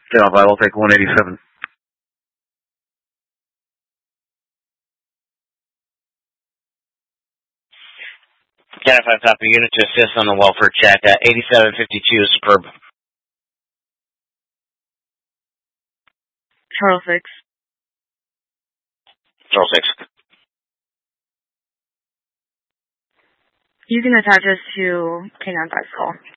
Get off, I will take 187. Cat 5 copy, unit to assist on the welfare check. 8752 is superb. Charles 6. Charles 6. You can attach this to K95's call.